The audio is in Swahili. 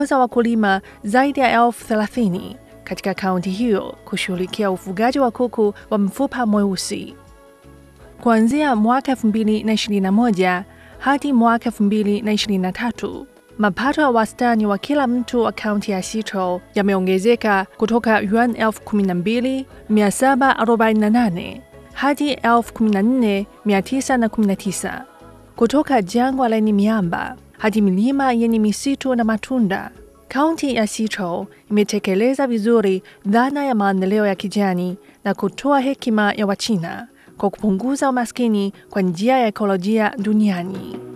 za wakulima zaidi ya 30,000 katika kaunti hiyo kushughulikia ufugaji wa kuku wa mfupa mweusi. Kuanzia mwaka 2021 hadi mwaka 2023, mapato ya wastani wa kila mtu wa kaunti ya Sichuan yameongezeka kutoka yuan 12,748 hadi 14,919, kutoka jangwa lenye miamba hadi milima yenye misitu na matunda. Kaunti ya Sichuan imetekeleza vizuri dhana ya maendeleo ya kijani na kutoa hekima ya Wachina kwa kupunguza umaskini kwa njia ya ekolojia duniani.